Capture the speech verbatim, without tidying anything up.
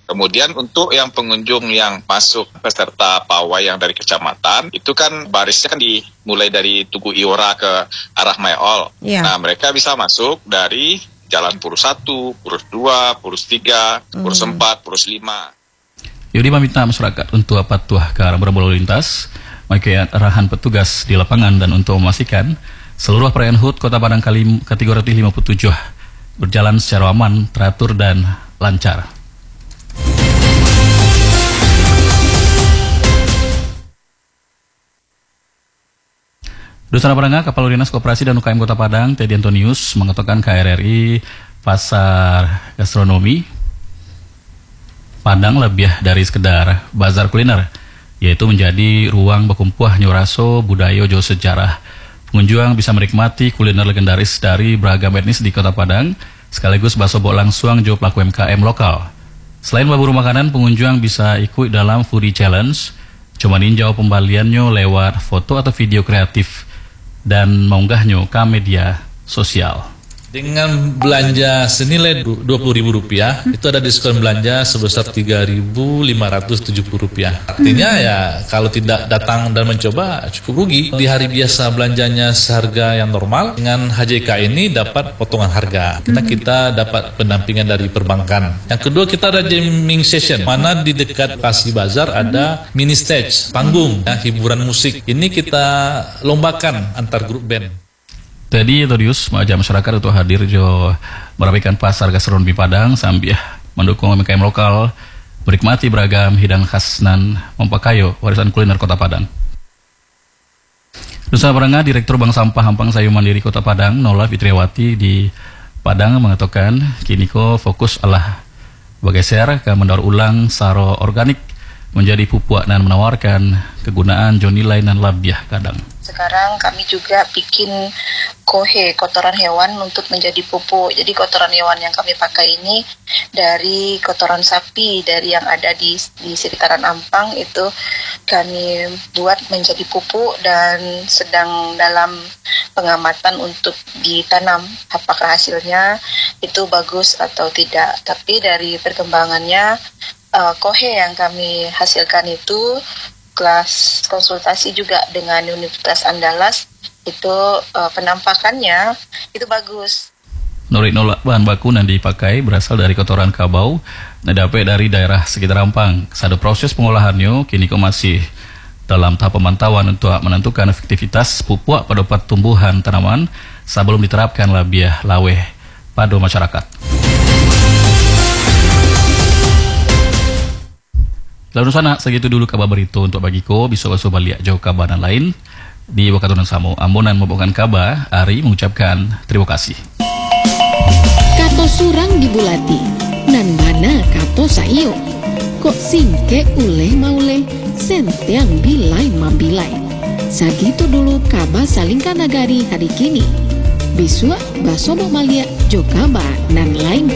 Kemudian untuk yang pengunjung yang masuk peserta pawai yang dari kecamatan, itu kan barisnya kan dimulai dari Tugu Iora ke arah Mayol. Ya. Nah, mereka bisa masuk dari Jalan Purus satu, Purus dua, Purus tiga, Purus empat, Purus lima. Yudi meminta masyarakat untuk patuh ke arah berlalu lintas, mengikuti arahan petugas di lapangan dan untuk memastikan seluruh perayaan H U T Kota Padang kali ke tiga ratus lima puluh tujuh berjalan secara aman, teratur dan lancar. Dusana Padang, Kapal Dinas Koperasi dan U K M Kota Padang, Teddy Antonius mengatakan K R R I Pasar Gastronomi Padang lebih dari sekedar bazar kuliner, yaitu menjadi ruang berkumpul nyuraso budaya jo sejarah. Pengunjung bisa menikmati kuliner legendaris dari beragam etnis di Kota Padang, sekaligus basobok langsung jo pelaku U M K M lokal. Selain berburu makanan, pengunjung bisa ikut dalam foodie challenge, cuma ninjau pembaliannya lewat foto atau video kreatif dan mengunggahnya ke media sosial. Dengan belanja senilai dua puluh ribu rupiah, itu ada diskon belanja sebesar tiga ribu lima ratus tujuh puluh rupiah. Artinya ya kalau tidak datang dan mencoba cukup rugi. Di hari biasa belanjanya seharga yang normal, dengan H J K ini dapat potongan harga. Karena kita dapat pendampingan dari perbankan. Yang kedua, kita ada jamming session, mana di dekat lokasi bazar ada mini stage, panggung, ya, hiburan musik. Ini kita lombakan antar grup band. Tadi Todius mengajak masyarakat untuk hadir jo merapikan pasar gastronomi Padang sambil mendukung U M K M lokal menikmati beragam hidangan khas nan mempakayo warisan kuliner Kota Padang. Nusa Baranga, Direktur Bank Sampah Hampang Sayur Mandiri Kota Padang, Nola Fitriawati di Padang mengatakan kini ko fokus alah bergeser ke mendaur ulang saro organik menjadi pupuk dan menawarkan kegunaan jo nilai dan labiah kadang. Sekarang kami juga bikin kohe, kotoran hewan untuk menjadi pupuk. Jadi kotoran hewan yang kami pakai ini dari kotoran sapi, dari yang ada di, di sekitaran Ampang itu kami buat menjadi pupuk dan sedang dalam pengamatan untuk ditanam. Apakah hasilnya itu bagus atau tidak. Tapi dari perkembangannya uh, kohe yang kami hasilkan itu kelas konsultasi juga dengan Universitas Andalas itu uh, penampakannya itu bagus. Norik nolak bahan baku yang dipakai berasal dari kotoran kabau dan dapat dari daerah sekitar Ampang. Satu proses pengolahannya kini kok masih dalam tahap pemantauan untuk menentukan efektivitas pupuk pada pertumbuhan tanaman sebelum diterapkan labiah laweh pada masyarakat. Lalu sana segitu dulu kabar berita untuk bagiko bisa basuh balik jauh kabar dan lain di waktu dan samu ambunan membawakan kabar Ari mengucapkan terima kasih. Kato surang dibulati nan mana kato saio kok singke ule maule sentiang bilai mambilai sagitu dulu kabar salingkan nagari hari kini bisua basobo malia jo kabar nan lain